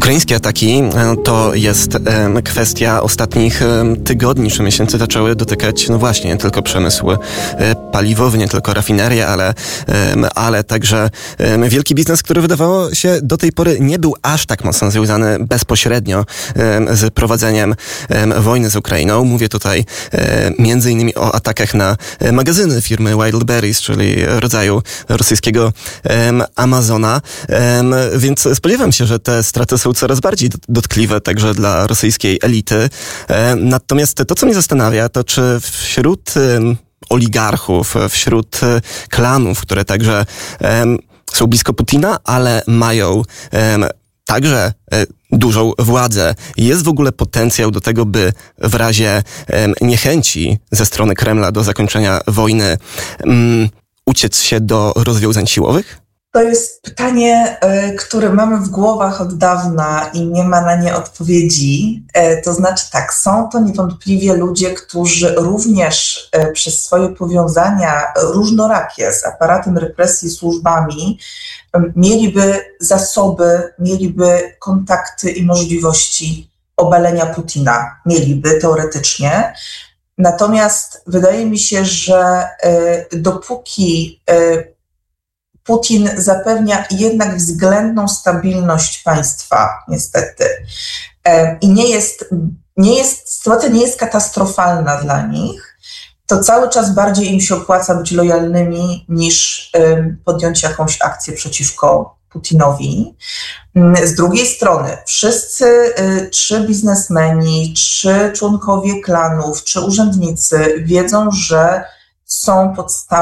Ukraińskie ataki to jest kwestia ostatnich tygodni czy miesięcy, zaczęły dotykać, no właśnie, nie tylko przemysł paliwowy, nie tylko rafinerie, ale także wielki biznes, który wydawało się do tej pory nie był aż tak mocno związany bezpośrednio z prowadzeniem wojny z Ukrainą. Mówię tutaj między innymi o atakach na magazyny firmy Wildberries, czyli rodzaju rosyjskiego Amazona, więc spodziewam się, że te straty są coraz bardziej dotkliwe także dla rosyjskiej elity. Natomiast to, co mnie zastanawia, to czy wśród oligarchów, wśród klanów, które także są blisko Putina, ale mają także dużą władzę, jest w ogóle potencjał do tego, by w razie niechęci ze strony Kremla do zakończenia wojny uciec się do rozwiązań siłowych? To jest pytanie, które mamy w głowach od dawna i nie ma na nie odpowiedzi. To znaczy tak, są to niewątpliwie ludzie, którzy również przez swoje powiązania różnorakie z aparatem represji, służbami, mieliby zasoby, mieliby kontakty i możliwości obalenia Putina. Mieliby teoretycznie. Natomiast wydaje mi się, że dopóki Putin zapewnia jednak względną stabilność państwa, niestety. I sytuacja nie jest katastrofalna dla nich, to cały czas bardziej im się opłaca być lojalnymi niż podjąć jakąś akcję przeciwko Putinowi. Z drugiej strony wszyscy, czy biznesmeni, czy członkowie klanów, czy urzędnicy wiedzą, że są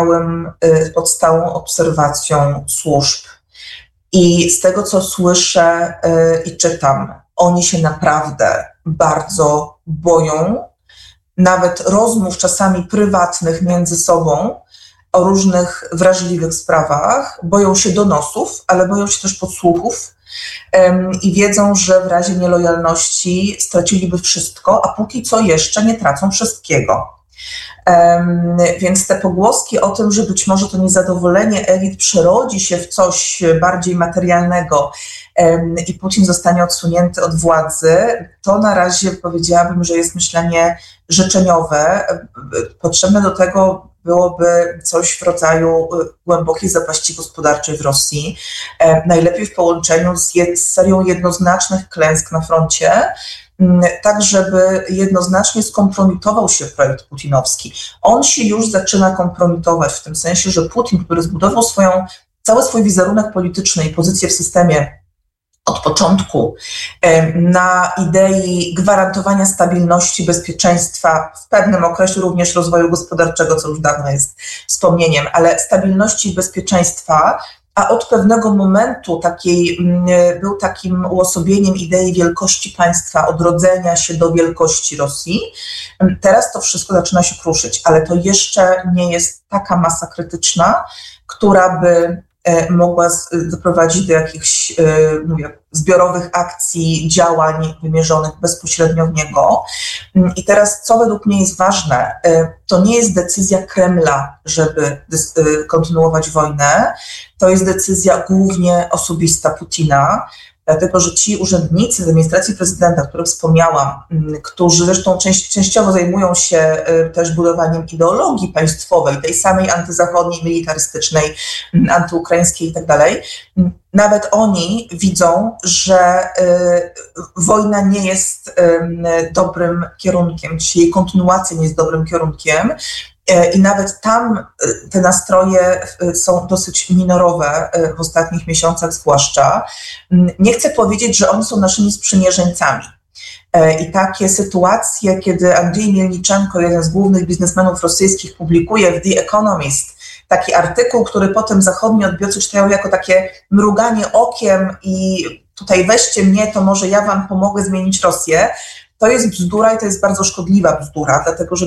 pod stałą obserwacją służb. I z tego, co słyszę i czytam, oni się naprawdę bardzo boją, nawet rozmów czasami prywatnych między sobą o różnych wrażliwych sprawach. Boją się donosów, ale boją się też podsłuchów i wiedzą, że w razie nielojalności straciliby wszystko, a póki co jeszcze nie tracą wszystkiego. Więc te pogłoski o tym, że być może to niezadowolenie elit przerodzi się w coś bardziej materialnego i Putin zostanie odsunięty od władzy, to na razie powiedziałabym, że jest myślenie życzeniowe. Potrzebne do tego byłoby coś w rodzaju głębokiej zapaści gospodarczej w Rosji, najlepiej w połączeniu z serią jednoznacznych klęsk na froncie, tak żeby jednoznacznie skompromitował się projekt putinowski. On się już zaczyna kompromitować w tym sensie, że Putin, który zbudował cały swój wizerunek polityczny i pozycję w systemie od początku na idei gwarantowania stabilności, bezpieczeństwa, w pewnym okresie również rozwoju gospodarczego, co już dawno jest wspomnieniem, ale stabilności i bezpieczeństwa, a od pewnego momentu był takim uosobieniem idei wielkości państwa, odrodzenia się do wielkości Rosji. Teraz to wszystko zaczyna się kruszyć, ale to jeszcze nie jest taka masa krytyczna, która by mogła doprowadzić do jakichś zbiorowych akcji, działań wymierzonych bezpośrednio w niego. I teraz, co według mnie jest ważne, to nie jest decyzja Kremla, żeby kontynuować wojnę, to jest decyzja głównie osobista Putina, dlatego że ci urzędnicy z administracji prezydenta, o których wspomniałam, którzy zresztą częściowo zajmują się też budowaniem ideologii państwowej, tej samej antyzachodniej, militarystycznej, antyukraińskiej i tak dalej, nawet oni widzą, że wojna nie jest dobrym kierunkiem, czy jej kontynuacja nie jest dobrym kierunkiem. I nawet tam te nastroje są dosyć minorowe w ostatnich miesiącach zwłaszcza. Nie chcę powiedzieć, że oni są naszymi sprzymierzeńcami. I takie sytuacje, kiedy Andrzej Mielniczenko, jeden z głównych biznesmenów rosyjskich, publikuje w The Economist taki artykuł, który potem zachodni odbiorcy czytają jako takie mruganie okiem i tutaj weźcie mnie, to może ja wam pomogę zmienić Rosję. To jest bzdura i to jest bardzo szkodliwa bzdura, dlatego że